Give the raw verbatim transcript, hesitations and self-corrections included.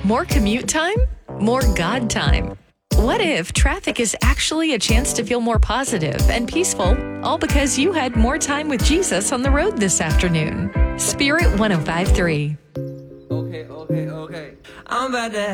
More commute time? More God time. What if traffic is actually a chance to feel more positive and peaceful, all because you had more time with Jesus on the road this afternoon? Spirit one oh five point three. Okay, okay, okay. I'm about to